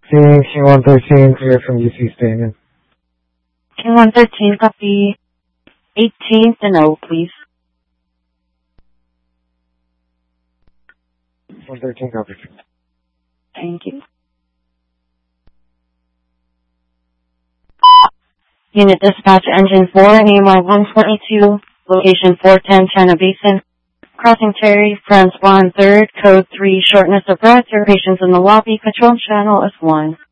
Seeing King 113, clear from UC Stamen. King 113, copy. 18th and O, please. 113, copy. Thank you. Unit Dispatch Engine 4, AMI 122, location 410 China Basin. Crossing Terry, France 1, 3rd, code 3, shortness of breath. Your patients in the lobby, control channel is 1.